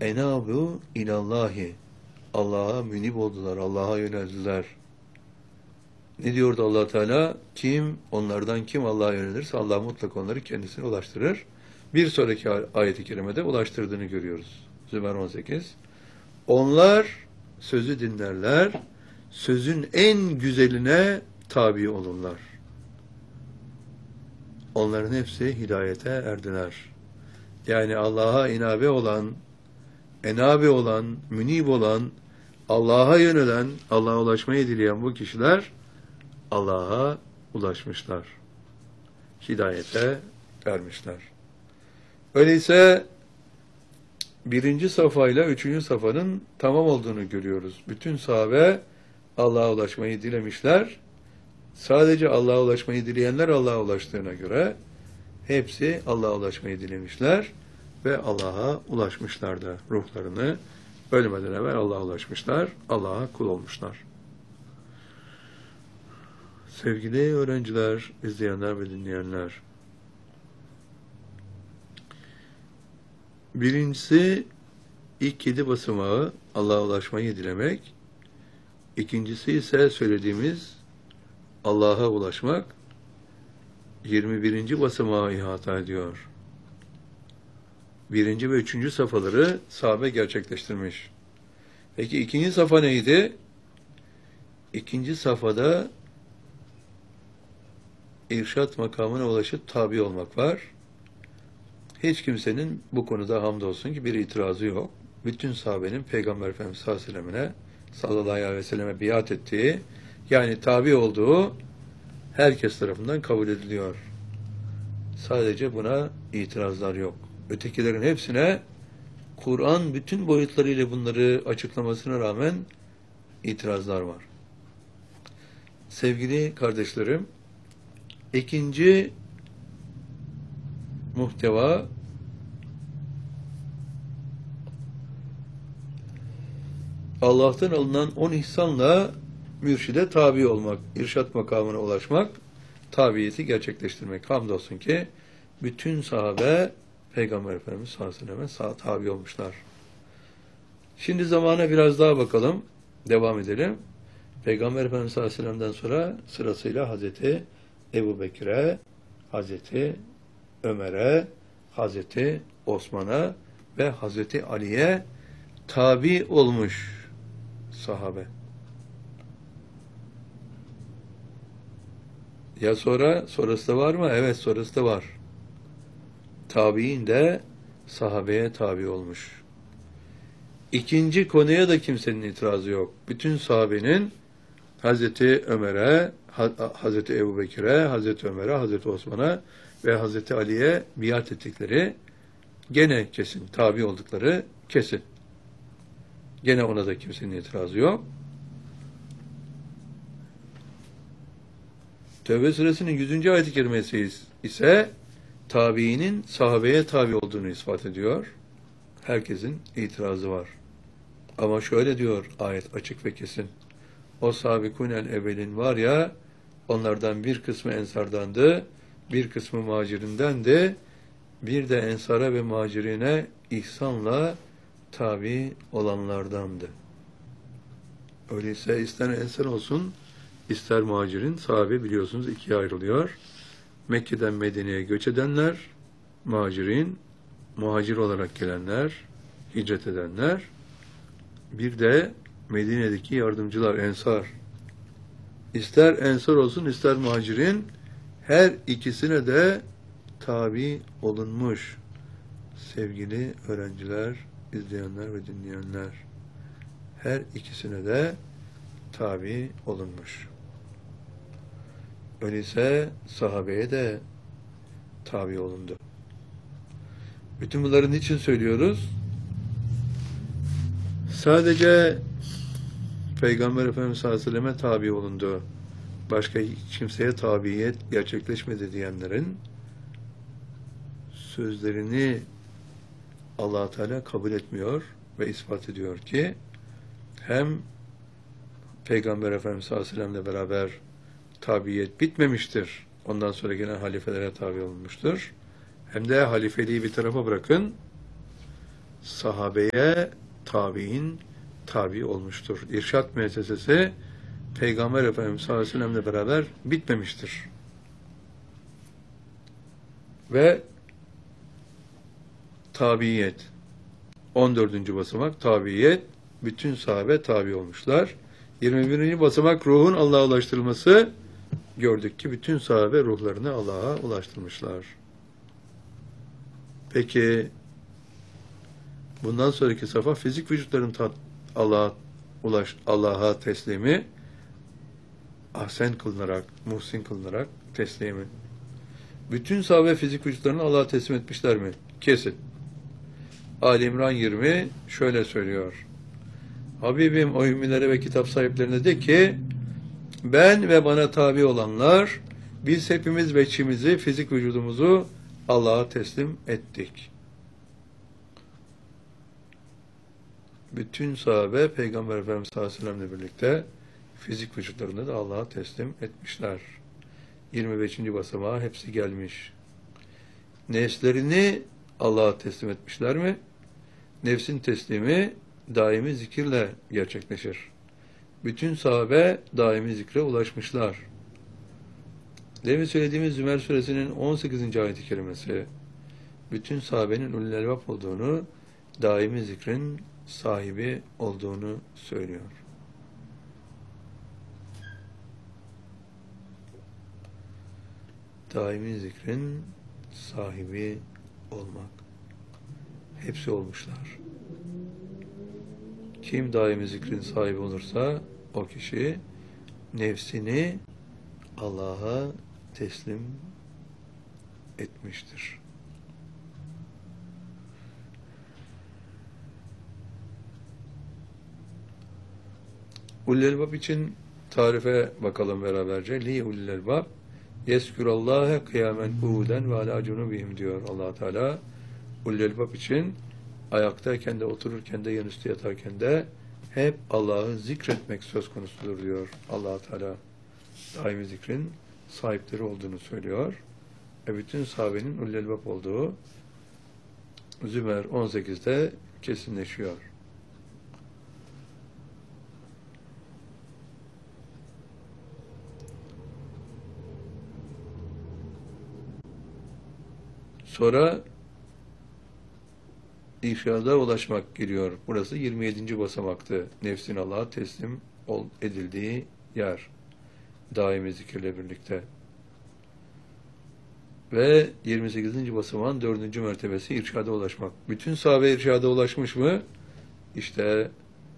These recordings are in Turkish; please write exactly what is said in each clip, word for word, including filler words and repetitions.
Enabu ilallahi. Allah'a münib oldular, Allah'a yöneldiler. Ne diyordu Allah Teala? Kim, onlardan kim Allah'a yönelirse Allah mutlaka onları kendisine ulaştırır. Bir sonraki ayet-i kerimede ulaştırdığını görüyoruz. Zümer on sekiz. Onlar sözü dinlerler, sözün en güzeline tabi olurlar. Onların hepsi hidayete erdiler. Yani Allah'a inabe olan, enabe olan, münib olan, Allah'a yönelen, Allah'a ulaşmayı dileyen bu kişiler Allah'a ulaşmışlar. Hidayete ermişler. Öyleyse birinci safhayla üçüncü safhanın tamam olduğunu görüyoruz. Bütün sahabe Allah'a ulaşmayı dilemişler. Sadece Allah'a ulaşmayı dileyenler Allah'a ulaştığına göre hepsi Allah'a ulaşmayı dilemişler ve Allah'a ulaşmışlar da ruhlarını ölmeden evvel Allah'a ulaşmışlar, Allah'a kul olmuşlar. Sevgili öğrenciler, izleyenler ve dinleyenler, birincisi ilk yedi basamağı Allah'a ulaşmayı dilemek, ikincisi ise söylediğimiz Allah'a ulaşmak, yirmi birinci basamağı ihata ediyor. Birinci ve üçüncü safhaları sahabe gerçekleştirmiş. Peki ikinci safha neydi? İkinci safhada irşat makamına ulaşıp tabi olmak var. Hiç kimsenin bu konuda hamdolsun ki bir itirazı yok. Bütün sahabenin Peygamber Efendimiz sallallahu aleyhi ve sellem'e sallallahu aleyhi ve selleme biat ettiği, yani tabi olduğu herkes tarafından kabul ediliyor. Sadece buna itirazlar yok. Ötekilerin hepsine Kur'an bütün boyutlarıyla bunları açıklamasına rağmen itirazlar var. Sevgili kardeşlerim, ikinci muhteva Allah'tan alınan on ihsanla mürşide tabi olmak, irşat makamına ulaşmak, tabiyeti gerçekleştirmek. Hamdolsun ki bütün sahabe Peygamber Efendimiz sallallahu aleyhi ve sellem'e tabi olmuşlar. Şimdi zamana biraz daha bakalım. Devam edelim. Peygamber Efendimiz sallallahu aleyhi ve sellem'den sonra sırasıyla Hazreti Ebu Bekir'e, Hazreti Ömer'e, Hazreti Osman'a ve Hazreti Ali'ye tabi olmuş sahabe. Ya sonra, sonrası da var mı? Evet, sonrası da var. Tabi'in de sahabeye tabi olmuş. İkinci konuya da kimsenin itirazı yok. Bütün sahabenin Hazreti Ömer'e, Hazreti Ebu Bekir'e, Hazreti Ömer'e, Hazreti Osman'a ve Hazreti Ali'ye biat ettikleri gene kesin, tabi oldukları kesin. Gene ona da kimsenin itirazı yok. Tevbe suresinin yüzüncü ayet-i kerimesi ise tabiinin sahabeye tabi olduğunu ispat ediyor. Herkesin itirazı var. Ama şöyle diyor ayet açık ve kesin. O sabikunel evvelin var ya, onlardan bir kısmı ensardandı, bir kısmı muhacirindendi, bir de ensara ve muhacirine ihsanla tabi olanlardandı. Öyleyse ister ensar olsun, ister muhacirin, sahabe biliyorsunuz ikiye ayrılıyor. Mekke'den Medine'ye göç edenler, muhacirin, muhacir olarak gelenler, hicret edenler, bir de Medine'deki yardımcılar, ensar. İster ensar olsun, ister muhacirin, her ikisine de tabi olunmuş. Sevgili öğrenciler, izleyenler ve dinleyenler, her ikisine de tabi olunmuş. Öyleyse sahabeye de tabi olundu. Bütün bunları niçin söylüyoruz? Sadece Peygamber Efendimiz sallallahu aleyhi ve selleme tabi olundu, başka hiç kimseye tabiyet gerçekleşmedi diyenlerin sözlerini Allah Teala kabul etmiyor ve ispat ediyor ki hem Peygamber Efendimiz sallallahu aleyhi ve sellemle beraber tabiyet bitmemiştir. Ondan sonra gelen halifelere tabi olunmuştur. Hem de halifeliği bir tarafa bırakın, sahabeye tabi'in tabi olmuştur. İrşad müessesesi Peygamber Efendimiz sallallahu aleyhi ve sellem'le beraber bitmemiştir. Ve tabiyet on dördüncü basamak tabiyet, bütün sahabe tabi olmuşlar. yirmi birinci basamak ruhun Allah'a ulaştırılması, gördük ki bütün sahabe ruhlarını Allah'a ulaştırmışlar. Peki bundan sonraki safha fizik vücutların Allah'a ulaş Allah'a teslimi, ahsen kılınarak, muhsin kılınarak teslimi. Bütün sahabe fizik vücutlarını Allah'a teslim etmişler mi? Kesin. Ali İmran yirmi şöyle söylüyor. Habibim o ümmilere ve kitap sahiplerine de ki, ben ve bana tabi olanlar, biz hepimiz veçimizi, fizik vücudumuzu Allah'a teslim ettik. Bütün sahabe Peygamber Efendimiz sallallahu aleyhi ve sellem'le birlikte fizik vücutlarını da Allah'a teslim etmişler. yirmi beşinci basamağa hepsi gelmiş. Nefslerini Allah'a teslim etmişler mi? Nefsin teslimi daimi zikirle gerçekleşir. Bütün sahabe daimi zikre ulaşmışlar. Demin söylediğimiz Zümer suresinin on sekizinci ayet-i kerimesi, bütün sahabenin ulul elbab olduğunu, daimi zikrin sahibi olduğunu söylüyor. Daimi zikrin sahibi olmak. Hepsi olmuşlar. Kim daimi zikrin sahibi olursa o kişi nefsini Allah'a teslim etmiştir. Ulul elbab için tarife bakalım beraberce. Li ulul elbab yeskürallâhe kıyamen uuden ve alâ cunubihim diyor Allah Teala. Ulul elbab için ayaktayken de, otururken de, yanüstü yatarken de hep Allah'ı zikretmek söz konusudur diyor Allah Teala. Daimi zikrin sahipleri olduğunu söylüyor. E bütün sahabenin ulul elbab olduğu Zümer on sekizde kesinleşiyor. Sonra irşada ulaşmak giriyor. Burası yirmi yedinci basamaktı. Nefsin Allah'a teslim edildiği yer. Daimi zikirle birlikte. Ve yirmi sekizinci basamağın dördüncü mertebesi irşada ulaşmak. Bütün sahabe irşada ulaşmış mı? İşte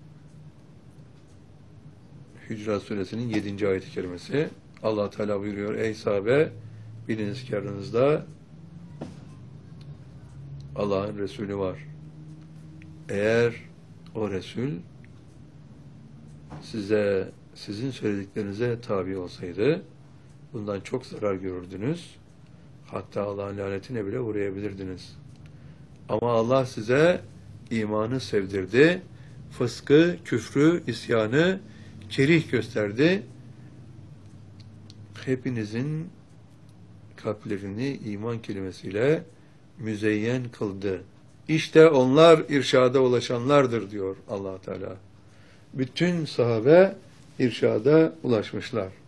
Hücurat suresinin yedinci ayet-i kerimesi. Allah Teala buyuruyor: ey sahabe, biliniz ki aranızda Allah'ın Resulü var. Eğer o Resul size, sizin söylediklerinize tabi olsaydı bundan çok zarar görürdünüz. Hatta Allah'ın lanetine bile uğrayabilirdiniz. Ama Allah size imanı sevdirdi, fıskı, küfrü, isyanı kerih gösterdi. Hepinizin kalplerini iman kelimesiyle müzeyyen kıldı. İşte onlar irşada ulaşanlardır diyor Allah Teala. Bütün sahabe irşada ulaşmışlar.